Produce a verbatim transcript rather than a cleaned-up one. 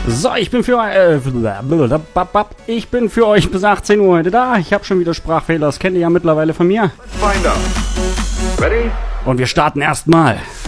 So, ich bin für äh, ich bin für euch bis achtzehn Uhr heute da. Ich habe schon wieder Sprachfehler, das kennt ihr ja mittlerweile von mir. Find out. Ready? Und wir starten erstmal.